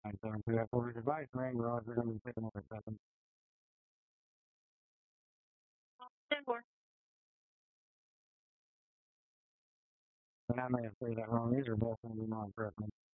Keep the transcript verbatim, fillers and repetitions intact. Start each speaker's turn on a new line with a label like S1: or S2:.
S1: nine seven two. That's for device ring. Garage, we're going to be picking up at seven. ten four. And I may have said that wrong. These are both going to be non-threatening.